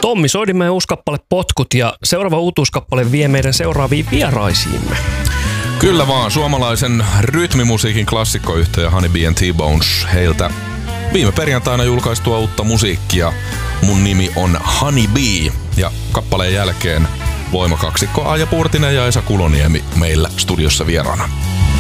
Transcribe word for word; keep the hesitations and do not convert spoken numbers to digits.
Tommi Soidimäen uusi kappale Potkut ja seuraava uutuuskappale vie meidän seuraaviin vieraisiimme. Kyllä vaan, suomalaisen rytmimusiikin klassikkoyhtiö Honey Bee and T-Bones. Heiltä viime perjantaina julkaistua uutta musiikkia. Mun nimi on Honey Bee ja kappaleen jälkeen voimakaksikko Aija Purtinen ja Esa Kuloniemi meillä studiossa vieraana.